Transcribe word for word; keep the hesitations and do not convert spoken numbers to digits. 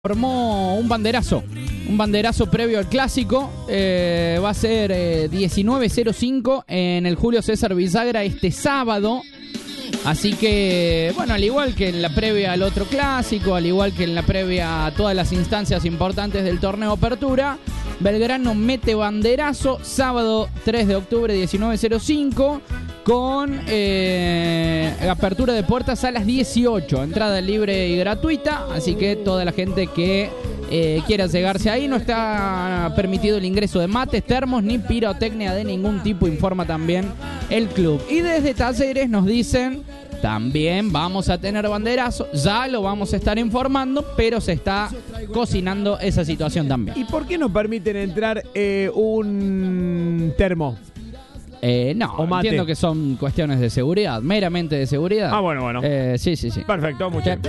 Formó un banderazo, un banderazo previo al clásico. Eh, va a ser eh, diecinueve cero cinco en el Julio César Bisagra este sábado. Así que, bueno, al igual que en la previa al otro clásico, al igual que en la previa a todas las instancias importantes del torneo Apertura, Belgrano mete banderazo sábado tres de octubre diecinueve cero cinco con eh, apertura de puertas a las dieciocho, entrada libre y gratuita, así que toda la gente que eh, quiera llegarse ahí, no está permitido el ingreso de mates, termos ni pirotecnia de ningún tipo, informa también el club. Y desde Talleres nos dicen: también vamos a tener banderazo, ya lo vamos a estar informando, pero se está cocinando esa situación también. ¿Y por qué no permiten entrar eh, un termo? Eh, no, o mate. Entiendo que son cuestiones de seguridad, meramente de seguridad. Ah, bueno, bueno. Eh, sí, sí, sí. Perfecto, muchas gracias.